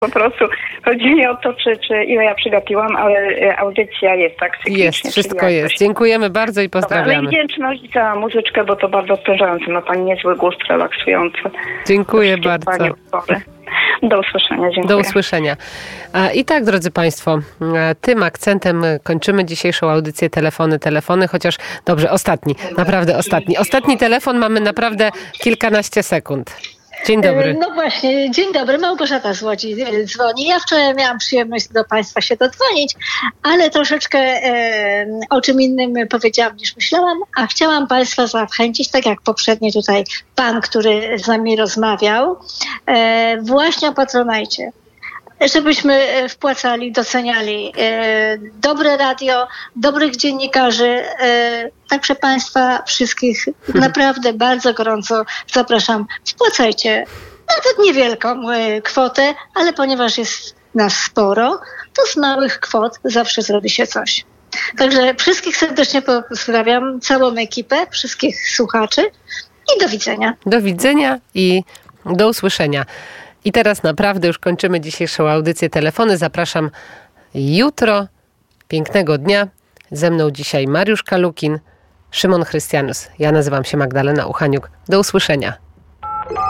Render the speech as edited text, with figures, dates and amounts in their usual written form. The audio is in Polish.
Po prostu chodzi mi o to, czy ile ja przegapiłam, ale audycja jest tak cyklicznie. Jest, wszystko jest. Dziękujemy bardzo i pozdrawiamy. Ale wdzięczność za muzyczkę, bo to bardzo odprężające. Ma pani niezły głos, relaksujący. Dziękuję bardzo. Do usłyszenia. Dziękuję. Do usłyszenia. I tak, drodzy Państwo, tym akcentem kończymy dzisiejszą audycję Telefony, chociaż dobrze, naprawdę ostatni. Ostatni telefon, mamy naprawdę kilkanaście sekund. Dzień dobry. No właśnie, dzień dobry. Małgorzata z Łodzi dzwoni. Ja wczoraj miałam przyjemność do Państwa się dodzwonić, ale troszeczkę o czym innym powiedziałam niż myślałam, a chciałam Państwa zachęcić, tak jak poprzednio tutaj pan, który z nami rozmawiał, właśnie o Patronajcie. Żebyśmy wpłacali, doceniali dobre radio, dobrych dziennikarzy. Także Państwa wszystkich naprawdę bardzo gorąco zapraszam. Wpłacajcie nawet niewielką kwotę, ale ponieważ jest nas sporo, to z małych kwot zawsze zrobi się coś. Także wszystkich serdecznie pozdrawiam, całą ekipę, wszystkich słuchaczy i do widzenia. Do widzenia i do usłyszenia. I teraz naprawdę już kończymy dzisiejszą audycję Telefony. Zapraszam jutro. Pięknego dnia. Ze mną dzisiaj Mariusz Kalukin, Szymon Chrystianus. Ja nazywam się Magdalena Uchaniuk. Do usłyszenia.